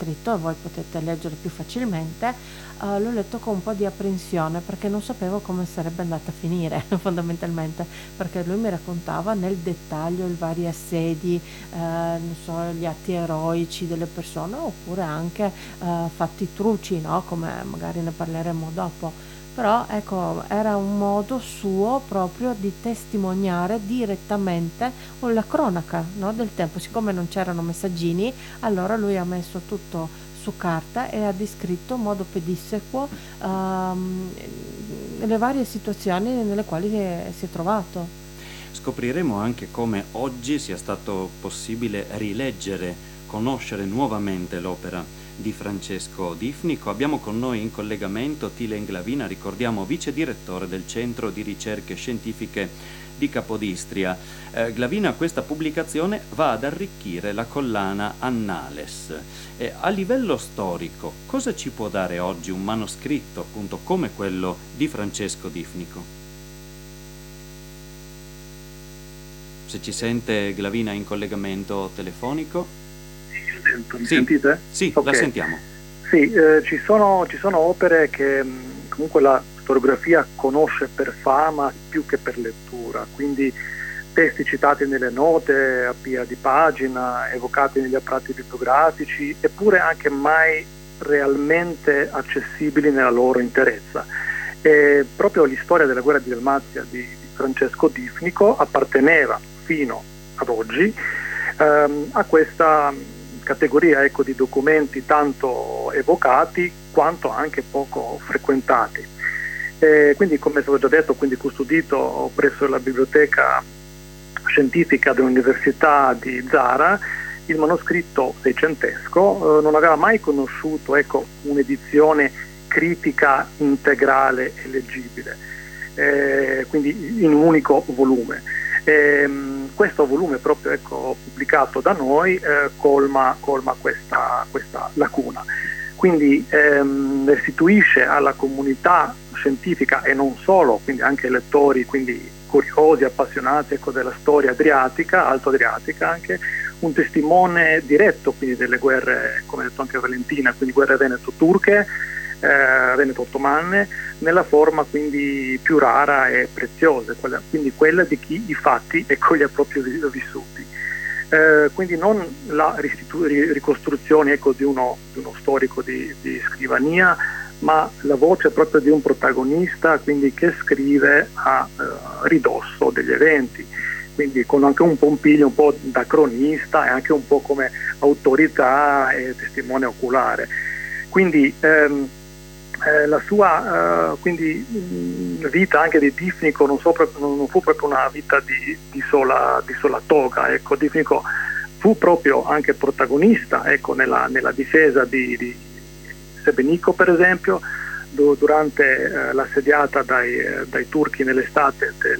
scritto, e voi potete leggere più facilmente, l'ho letto con un po' di apprensione perché non sapevo come sarebbe andata a finire fondamentalmente, perché lui mi raccontava nel dettaglio i vari assedi, non so, gli atti eroici delle persone, oppure anche fatti truci, no? Come magari ne parleremo dopo. Però ecco, era un modo suo proprio di testimoniare direttamente la cronaca, no, del tempo. Siccome non c'erano messaggini, allora lui ha messo tutto su carta e ha descritto in modo pedissequo ehm, le varie situazioni nelle quali si è trovato. Scopriremo anche come oggi sia stato possibile rileggere, conoscere nuovamente l'opera di Francesco Diffnico. Abbiamo con noi in collegamento Tilen Glavina, ricordiamo vice direttore del Centro di Ricerche Scientifiche di Capodistria. Glavina, questa pubblicazione va ad arricchire la collana Annales. A livello storico, cosa ci può dare oggi un manoscritto appunto come quello di Francesco Diffnico? Se ci sente Glavina in collegamento telefonico? Sento, mi Sì, sentite? sì, la Ok. sentiamo. Sì, ci sono opere che comunque la storiografia conosce per fama più che per lettura, quindi testi citati nelle note a pia di pagina, evocati negli appratti bibliografici, eppure anche mai realmente accessibili nella loro interezza. E proprio l'istoria della guerra di Dalmazia di Francesco Diffnico apparteneva fino ad oggi a questa categoria, ecco, di documenti tanto evocati quanto anche poco frequentati. Quindi, come è stato già detto, quindi custodito presso la biblioteca scientifica dell'Università di Zara, il manoscritto seicentesco non aveva mai conosciuto, ecco, un'edizione critica integrale e leggibile, quindi in un unico volume. Questo volume proprio, ecco, pubblicato da noi colma questa lacuna, quindi restituisce alla comunità scientifica e non solo, quindi anche ai lettori, quindi curiosi, appassionati, ecco, della storia adriatica, alto-adriatica, anche un testimone diretto quindi delle guerre, come ha detto anche Valentina, quindi guerre veneto-turche, veneto-ottomane, nella forma quindi più rara e preziosa, quindi quella di chi i fatti, ecco, li ha proprio vissuti. Quindi non la ricostruzione, ecco, di uno storico di scrivania, ma la voce proprio di un protagonista, quindi che scrive a ridosso degli eventi, quindi con anche un pompiglio un po' da cronista e anche un po' come autorità e testimone oculare. Quindi la sua vita anche di Diffnico non fu proprio una vita di sola toga, ecco. Diffnico fu proprio anche protagonista, ecco, nella difesa di Sebenico, per esempio, durante l'assediata dai turchi nell'estate del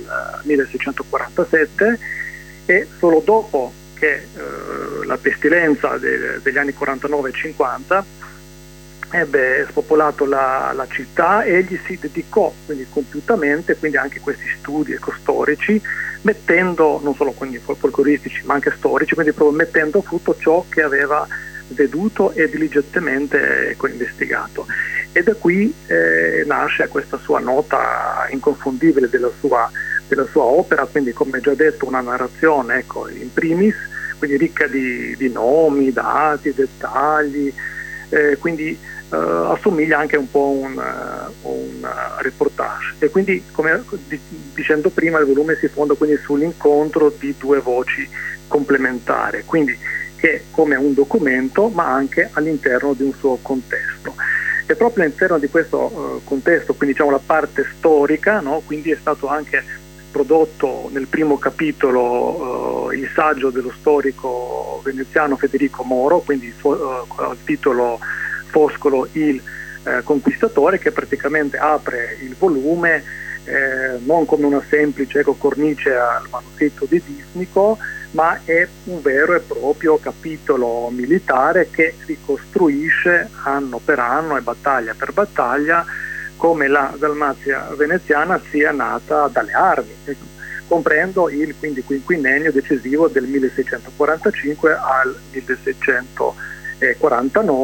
1647, e solo dopo che la pestilenza degli anni 49 e 50 ebbe spopolato la città, egli si dedicò quindi compiutamente, quindi anche questi studi storici, mettendo, non solo quindi folcloristici ma anche storici, quindi proprio mettendo a frutto ciò che aveva veduto e diligentemente, ecco, investigato. E da qui nasce questa sua nota inconfondibile della sua opera, quindi, come già detto, una narrazione, ecco, in primis, quindi ricca di nomi, dati, dettagli, quindi assomiglia anche un po' a un reportage. E quindi, come dicendo prima, il volume si fonda quindi sull'incontro di due voci complementari, quindi che come un documento ma anche all'interno di un suo contesto. E proprio all'interno di questo contesto, quindi diciamo la parte storica, no? Quindi è stato anche prodotto nel primo capitolo il saggio dello storico veneziano Federico Moro, quindi il titolo Foscolo il conquistatore, che praticamente apre il volume non come una semplice, ecco, cornice al manoscritto di Diffnico, ma è un vero e proprio capitolo militare che ricostruisce anno per anno e battaglia per battaglia come la Dalmazia veneziana sia nata dalle armi, comprendo il quinquennio decisivo del 1645 al 1649,